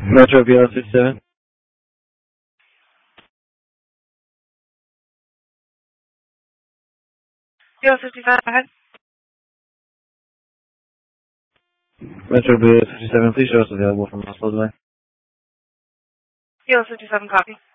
Metro BL 67. BL 55, go ahead. Metro BL 57, please show us available from Roswell. BL 57, copy.